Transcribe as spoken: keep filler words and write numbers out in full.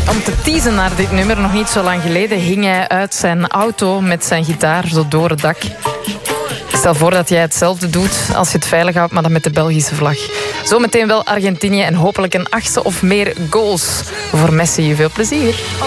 Om te teasen naar dit nummer, nog niet zo lang geleden hing hij uit zijn auto met zijn gitaar zo door het dak. Stel voor dat jij hetzelfde doet als je het veilig houdt, maar dan met de Belgische vlag. Zometeen wel Argentinië en hopelijk een achtste of meer goals voor Messi. Veel plezier.